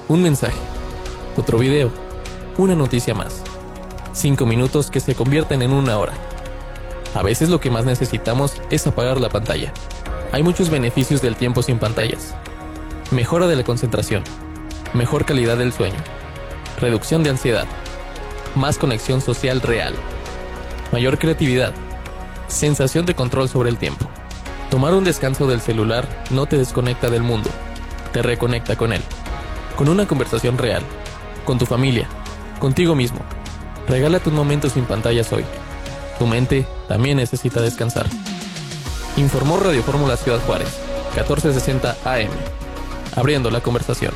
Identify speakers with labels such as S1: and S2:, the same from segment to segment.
S1: Un mensaje, otro video, una noticia más. 5 minutos que se convierten en una hora. A veces lo que más necesitamos es apagar la pantalla. Hay muchos beneficios del tiempo sin pantallas. Mejora de la concentración, mejor calidad del sueño, reducción de ansiedad, más conexión social real, mayor creatividad, sensación de control sobre el tiempo. Tomar un descanso del celular no te desconecta del mundo, te reconecta con él. Con una conversación real, con tu familia, contigo mismo. Regálate un momento sin pantallas hoy. Tu mente también necesita descansar. Informó Radio Fórmula Ciudad Juárez, 1460 AM. Abriendo la conversación.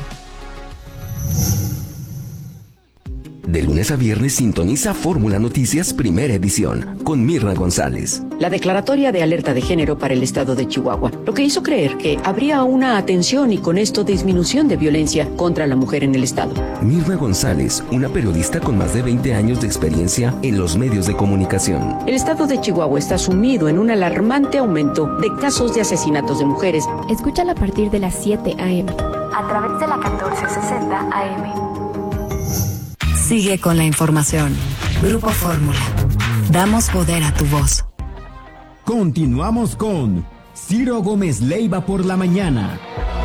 S2: De lunes a viernes sintoniza Fórmula Noticias Primera Edición con Mirna González.
S3: La declaratoria de alerta de género para el estado de Chihuahua, lo que hizo creer que habría una atención y con esto disminución de violencia contra la mujer en el estado.
S2: Mirna González, una periodista con más de 20 años de experiencia en los medios de comunicación.
S3: El estado de Chihuahua está sumido en un alarmante aumento de casos de asesinatos de mujeres.
S4: Escúchala a partir de las 7 a.m.
S5: a través de la 1460 AM.
S6: Sigue con la información. Grupo Fórmula. Damos poder a tu voz.
S7: Continuamos con Ciro Gómez Leiva por la mañana.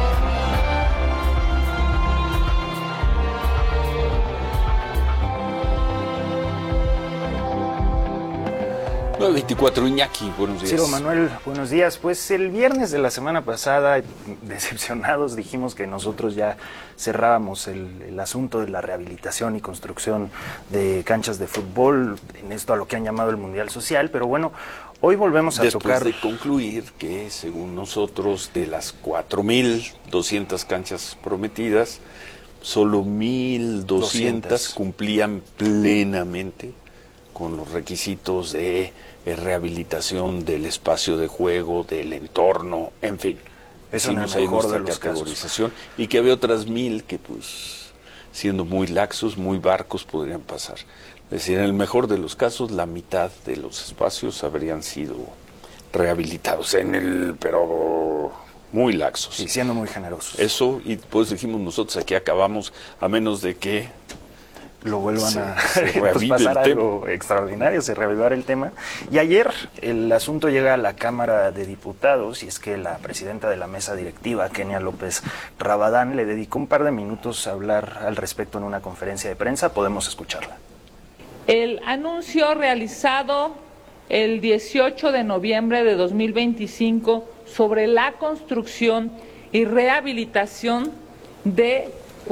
S8: 9:24, Iñaki, buenos días.
S9: Ciro Manuel, buenos días. Pues el viernes de la semana pasada, decepcionados, dijimos que nosotros ya cerrábamos el asunto de la rehabilitación y construcción de canchas de fútbol, en esto a lo que han llamado el Mundial Social, pero bueno, hoy volvemos a tocar...
S8: Después de concluir que, según nosotros, de las 4,200 canchas prometidas, solo 1,200 cumplían plenamente con los requisitos de rehabilitación del espacio de juego, del entorno, en fin.
S9: Eso en el mejor de los categorización casos.
S8: Y que había otras 1,000 que, pues, siendo muy laxos, muy barcos, podrían pasar. Es decir, en el mejor de los casos, la mitad de los espacios habrían sido rehabilitados, pero muy laxos.
S9: Y siendo muy generosos.
S8: Eso, y pues dijimos nosotros, aquí acabamos, a menos de que
S9: lo vuelvan a pues pasar algo extraordinario, se reavivar el tema. Y ayer el asunto llega a la Cámara de Diputados, y es que la presidenta de la mesa directiva, Kenia López Rabadán, le dedicó un par de minutos a hablar al respecto en una conferencia de prensa. Podemos escucharla.
S10: El anuncio realizado el 18 de noviembre de 2025 sobre la construcción y rehabilitación de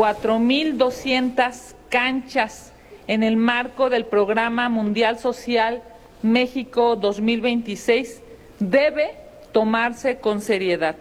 S10: 4,200 canchas en el marco del Programa Mundial Social México 2026 debe tomarse con seriedad.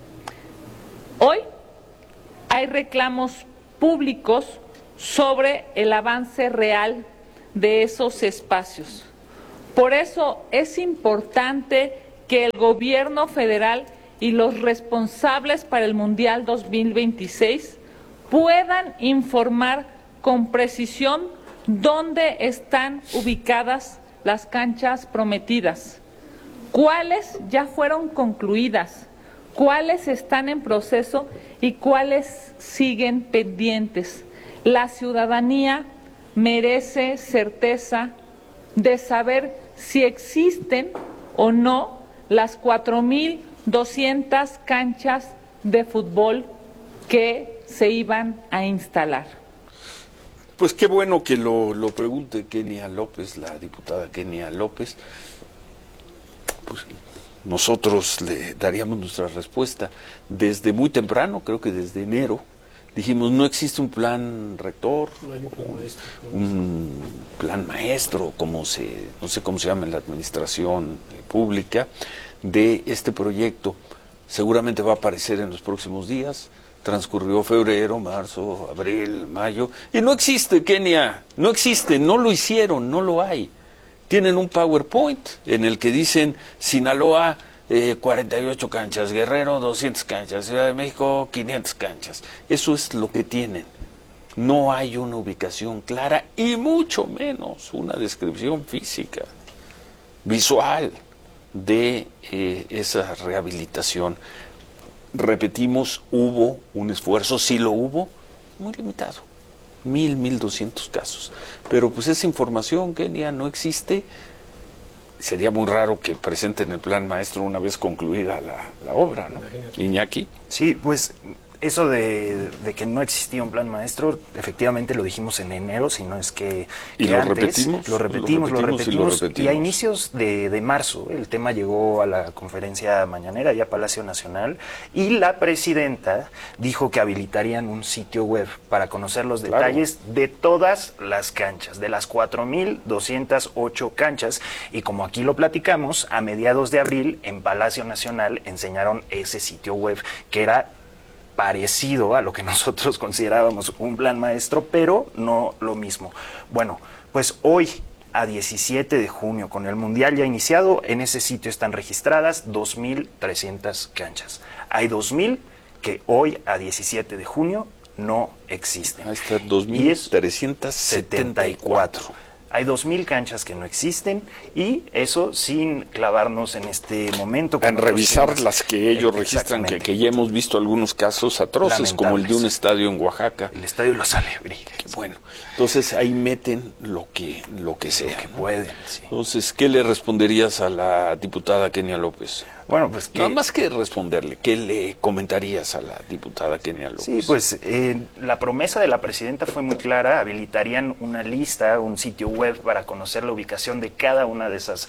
S10: Hoy hay reclamos públicos sobre el avance real de esos espacios. Por eso es importante que el gobierno federal y los responsables para el Mundial 2026 puedan informar con precisión dónde están ubicadas las canchas prometidas, cuáles ya fueron concluidas, cuáles están en proceso y cuáles siguen pendientes. La ciudadanía merece certeza de saber si existen o no las 4,200 canchas de fútbol que se iban a instalar.
S8: Pues qué bueno que lo pregunte Kenia López, la diputada Kenia López. Pues nosotros le daríamos nuestra respuesta. Desde muy temprano, creo que desde enero, dijimos no existe un plan rector, un plan maestro, no sé cómo se llama en la administración pública, de este proyecto. Seguramente va a aparecer en los próximos días. Transcurrió febrero, marzo, abril, mayo, y no existe, Kenia, no existe, no lo hicieron, no lo hay. Tienen un PowerPoint en el que dicen Sinaloa 48 canchas, Guerrero 200 canchas, Ciudad de México 500 canchas. Eso es lo que tienen. No hay una ubicación clara y mucho menos una descripción física, visual de esa rehabilitación. Repetimos, hubo un esfuerzo, sí lo hubo, muy limitado. 1,200 casos. Pero pues esa información, Kenia, no existe. Sería muy raro que presenten el plan maestro una vez concluida la obra, ¿no? Iñaki.
S9: Sí, pues eso de que no existía un plan maestro, efectivamente lo dijimos en enero, si no es que
S8: lo
S9: antes,
S8: repetimos.
S9: Y a inicios de marzo el tema llegó a la conferencia mañanera, ya Palacio Nacional, y la presidenta dijo que habilitarían un sitio web para conocer los detalles de todas las canchas, de las 4,208 canchas, y como aquí lo platicamos, a mediados de abril en Palacio Nacional enseñaron ese sitio web que era parecido a lo que nosotros considerábamos un plan maestro, pero no lo mismo. Bueno, pues hoy, a 17 de junio, con el Mundial ya iniciado, en ese sitio están registradas 2,300 canchas. Hay 2,000 que hoy, a 17 de junio, no existen.
S8: Ahí está, 2,374.
S9: Hay 2,000 canchas que no existen, y eso sin clavarnos en este momento.
S8: En revisar las que ellos registran, que ya hemos visto algunos casos atroces, como el de un estadio en Oaxaca.
S9: El estadio Los Alebrijes.
S8: Bueno, entonces ahí meten lo que sea.
S9: Lo que pueden, sí.
S8: Entonces, ¿qué le responderías a la diputada Kenia López?
S9: Bueno, pues que...
S8: Nada más que responderle, ¿qué le comentarías a la diputada Kenia López?
S9: Sí, pues la promesa de la presidenta fue muy clara. Habilitarían una lista, un sitio web para conocer la ubicación de cada una de esas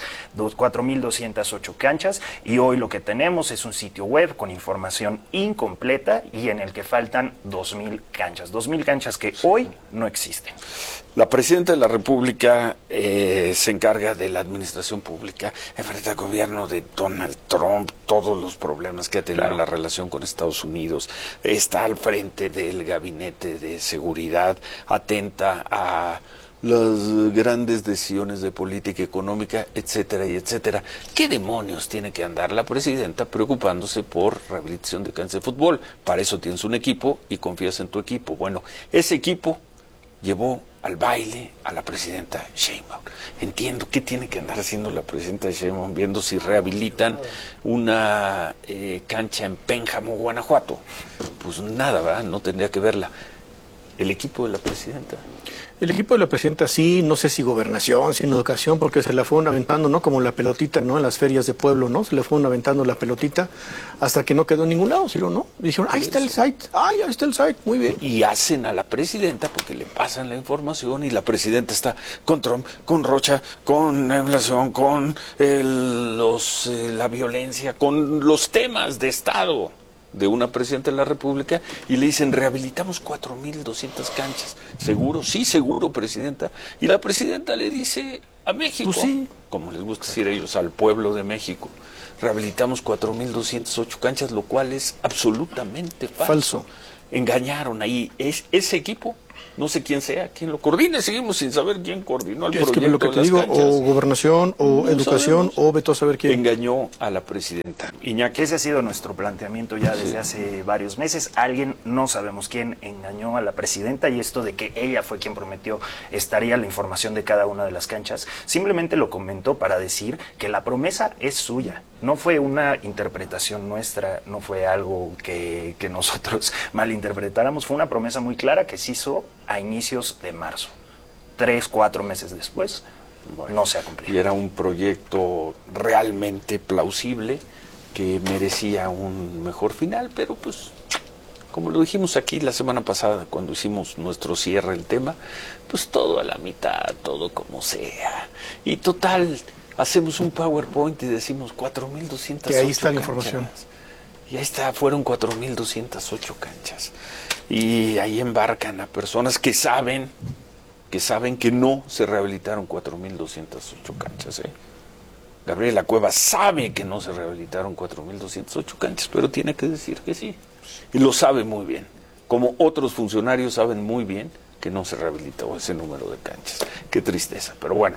S9: 4,208 canchas, y hoy lo que tenemos es un sitio web con información incompleta y en el que faltan 2,000 canchas. 2,000 canchas que hoy no existen.
S8: La presidenta de la República se encarga de la administración pública, enfrenta al gobierno de Donald Trump, todos los problemas que ha tenido la relación con Estados Unidos, está al frente del gabinete de seguridad, atenta a las grandes decisiones de política económica, etcétera y etcétera. ¿Qué demonios tiene que andar la presidenta preocupándose por rehabilitación de canchas de fútbol? Para eso tienes un equipo y confías en tu equipo. Bueno, ese equipo llevó al baile a la presidenta Sheinbaum. Entiendo qué tiene que andar haciendo la presidenta Sheinbaum, viendo si rehabilitan una cancha en Pénjamo, Guanajuato. Pues nada, ¿verdad? No tendría que verla. El equipo de la presidenta.
S11: El equipo de la presidenta sí, no sé si gobernación, si en educación, porque se la fueron aventando, ¿no? Como la pelotita, ¿no? En las ferias de pueblo, ¿no? Se le fueron aventando la pelotita hasta que no quedó en ningún lado, ¿sí o no? Dijeron, ahí está el site, ahí está el site, muy bien.
S8: Y hacen a la presidenta porque le pasan la información y la presidenta está con Trump, con Rocha, con la inflación, con la violencia, con los temas de Estado de una presidenta de la República, y le dicen, rehabilitamos 4,200 canchas. ¿Seguro? Sí, seguro, presidenta. Y la presidenta le dice a México,
S11: pues sí,
S8: como les gusta decir ellos, al pueblo de México, rehabilitamos 4,208 canchas, lo cual es absolutamente falso. Engañaron ahí. Ese equipo, no sé quién sea, quién lo coordina, seguimos sin saber quién coordinó el proyecto.
S11: Es que lo que te digo, canchas, o gobernación, o no educación, sabemos, o vete a saber quién.
S8: Engañó a la presidenta.
S9: Iñaki, ese ha sido nuestro planteamiento ya desde hace varios meses. Alguien, no sabemos quién, engañó a la presidenta, y esto de que ella fue quien prometió estaría la información de cada una de las canchas, simplemente lo comentó para decir que la promesa es suya. No fue una interpretación nuestra, no fue algo que nosotros malinterpretáramos, fue una promesa muy clara que se hizo a inicios de marzo. 3-4 meses después, no se ha cumplido.
S8: Y era un proyecto realmente plausible que merecía un mejor final, pero pues, como lo dijimos aquí la semana pasada cuando hicimos nuestro cierre del tema, pues todo a la mitad, todo como sea. Y total, hacemos un PowerPoint y decimos 4,208
S11: que ahí está la
S8: canchas.
S11: Información.
S8: Y ahí está, fueron 4,208 canchas. Y ahí embarcan a personas que saben que no se rehabilitaron 4,208 canchas. Gabriela Cuevas sabe que no se rehabilitaron 4,208 canchas, pero tiene que decir que sí. Y lo sabe muy bien. Como otros funcionarios saben muy bien que no se rehabilitó ese número de canchas. Qué tristeza, pero bueno.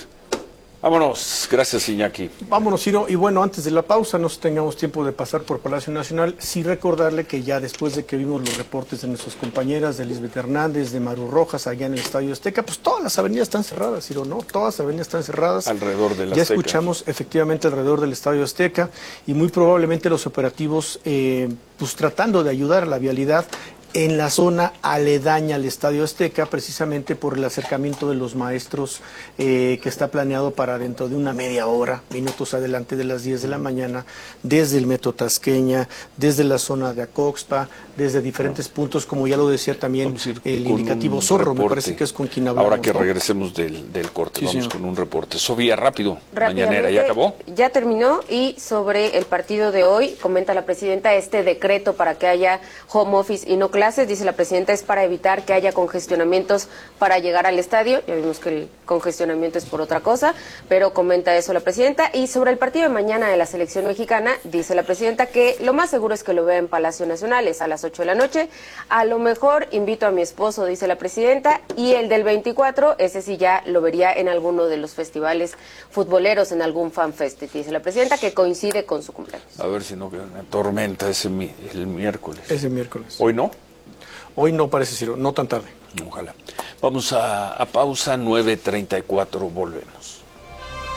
S8: Vámonos, gracias Iñaki.
S11: Vámonos, Ciro, y bueno, antes de la pausa, no tengamos tiempo de pasar por Palacio Nacional, sí recordarle que ya después de que vimos los reportes de nuestras compañeras, de Lisbeth Hernández, de Maru Rojas, allá en el Estadio Azteca, pues todas las avenidas están cerradas, Ciro, ¿no? Todas las avenidas están cerradas.
S8: Alrededor del Azteca.
S11: Ya escuchamos efectivamente alrededor del Estadio Azteca, y muy probablemente los operativos, pues tratando de ayudar a la vialidad, en la zona aledaña al Estadio Azteca, precisamente por el acercamiento de los maestros que está planeado para dentro de una media hora, minutos adelante de las 10 de la mañana, desde el Metro Tasqueña, desde la zona de Acoxpa, desde diferentes puntos, como ya lo decía también el indicativo Zorro, reporte. Me parece que es con quien hablamos.
S8: Ahora que regresemos del corte, sí, vamos con un reporte. Sofía, rápido, mañanera, ¿ya acabó?
S12: Ya terminó, y sobre el partido de hoy, comenta la presidenta, este decreto para que haya home office y no clases, dice la presidenta, es para evitar que haya congestionamientos para llegar al estadio. Ya vimos que el congestionamiento es por otra cosa, pero comenta eso la presidenta. Y sobre el partido de mañana de la selección mexicana, dice la presidenta que lo más seguro es que lo vea en Palacio Nacional, es a las 8 de la noche. A lo mejor invito a mi esposo, dice la presidenta, y el del 24, ese sí ya lo vería en alguno de los festivales futboleros, en algún fanfest, dice la presidenta, que coincide con su cumpleaños.
S8: A ver si no queda una tormenta el miércoles.
S11: Ese miércoles.
S8: ¿Hoy no?
S11: Hoy no, parece, Ciro, no tan tarde.
S8: Ojalá. Vamos a pausa, 9:34, volvemos.